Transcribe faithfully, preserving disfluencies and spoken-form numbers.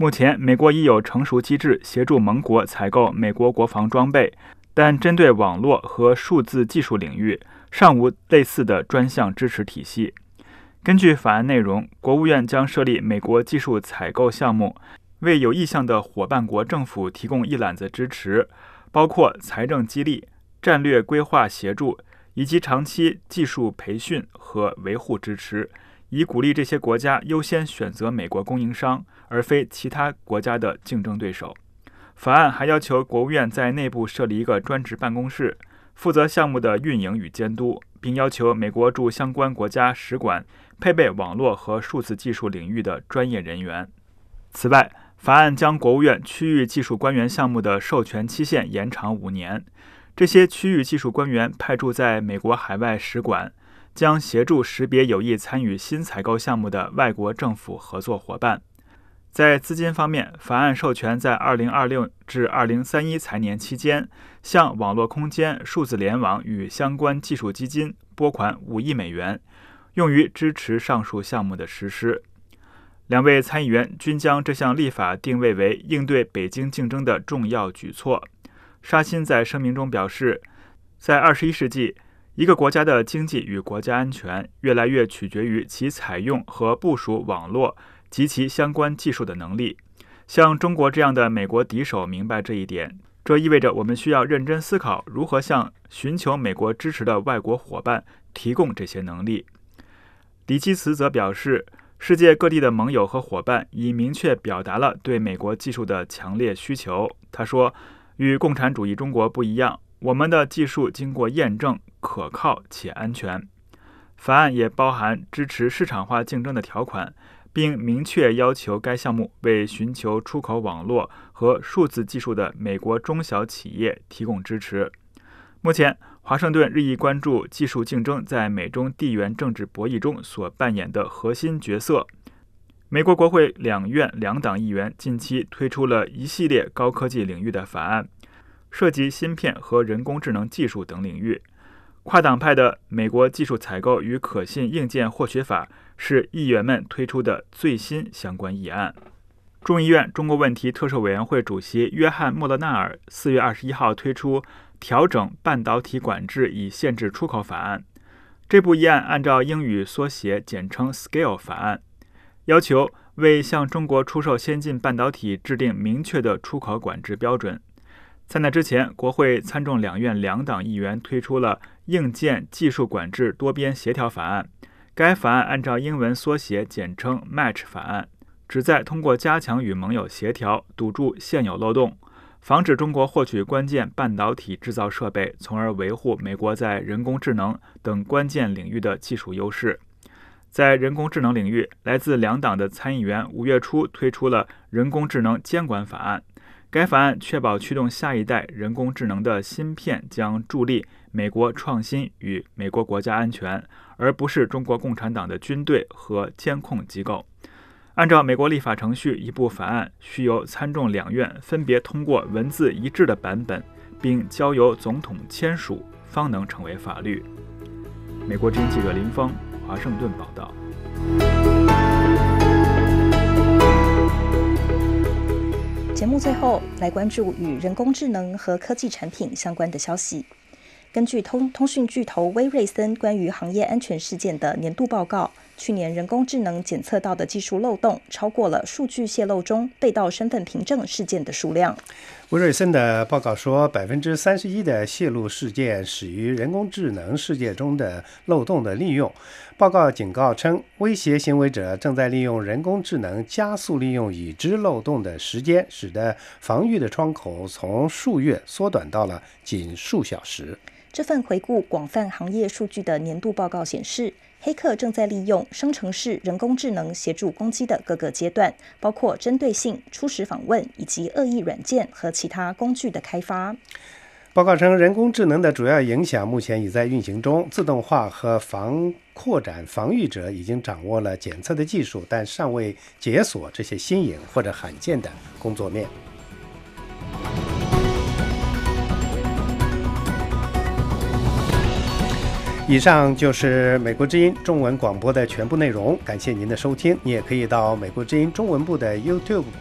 目前，美国已有成熟机制协助盟国采购美国国防装备，但针对网络和数字技术领域，尚无类似的专项支持体系。根据法案内容，国务院将设立美国技术采购项目，为有意向的伙伴国政府提供一揽子支持，包括财政激励、战略规划协助以及长期技术培训和维护支持，以鼓励这些国家优先选择美国供应商，而非其他国家的竞争对手。法案还要求国务院在内部设立一个专职办公室，负责项目的运营与监督，并要求美国驻相关国家使馆配备网络和数字技术领域的专业人员。此外，法案将国务院区域技术官员项目的授权期限延长五年。这些区域技术官员派驻在美国海外使馆，将协助识别有意参与新采购项目的外国政府合作伙伴。在资金方面，法案授权在二零二六至二零三一财年期间，向网络空间、数字联网与相关技术基金拨款五亿美元，用于支持上述项目的实施。两位参议员均将这项立法定位为应对北京竞争的重要举措。沙欣在声明中表示，在二十一世纪，一个国家的经济与国家安全越来越取决于其采用和部署网络及其相关技术的能力。像中国这样的美国敌手明白这一点，这意味着我们需要认真思考如何向寻求美国支持的外国伙伴提供这些能力。李基茨则表示，世界各地的盟友和伙伴已明确表达了对美国技术的强烈需求。他说，与共产主义中国不一样，我们的技术经过验证，可靠且安全。法案也包含支持市场化竞争的条款，并明确要求该项目为寻求出口网络和数字技术的美国中小企业提供支持。目前，华盛顿日益关注技术竞争在美中地缘政治博弈中所扮演的核心角色。美国国会两院两党议员近期推出了一系列高科技领域的法案，涉及芯片和人工智能技术等领域。跨党派的美国技术采购与可信硬件获取法是议员们推出的最新相关议案。众议院中国问题特设委员会主席约翰·莫勒纳尔四月二十一号推出调整半导体管制以限制出口法案。这部议案按照英语缩写简称 S C A L E 法案，要求为向中国出售先进半导体制定明确的出口管制标准。在那之前，国会参众两院两党议员推出了硬件技术管制多边协调法案。该法案按照英文缩写简称 M A T C H 法案，旨在通过加强与盟友协调，堵住现有漏洞，防止中国获取关键半导体制造设备，从而维护美国在人工智能等关键领域的技术优势。在人工智能领域，来自两党的参议员五月初推出了人工智能监管法案。该法案确保驱动下一代人工智能的芯片将助力美国创新与美国国家安全，而不是中国共产党的军队和监控机构。按照美国立法程序，一部法案需由参众两院分别通过文字一致的版本，并交由总统签署，方能成为法律。美国之音记者林峰，华盛顿报道。 节目最后来关注与人工智能和科技产品相关的消息。根据通通讯巨头威瑞森关于行业安全事件的年度报告，去年人工智能检测到的技术漏洞超过了数据泄露中被盗身份凭证事件的数量。 威瑞森的报告说，百分之三十一的泄露事件始于人工智能世界中的漏洞的利用。报告警告称，威胁行为者正在利用人工智能加速利用已知漏洞的时间，使得防御的窗口从数月缩短到了仅数小时。 这份回顾广泛行业数据的年度报告显示，黑客正在利用生成式人工智能协助攻击的各个阶段，包括针对性、初始访问以及恶意软件和其他工具的开发。 报告称，人工智能的主要影响目前已在运行中，自动化和防扩展防御者已经掌握了检测的技术，但尚未解锁这些新颖或者罕见的工作面。以上就是美国之音中文广播的全部内容，感谢您的收听。你也可以到美国之音中文部的 YouTube